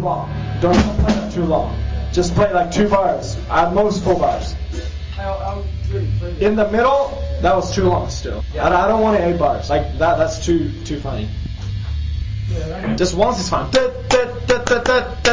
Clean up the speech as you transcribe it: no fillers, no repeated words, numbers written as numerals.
long. Don't play that too long. Just play like 2 bars, at most 4 bars. In the middle, that was too long still. I don't want 8 bars. Like that's too funny. Just once is fine.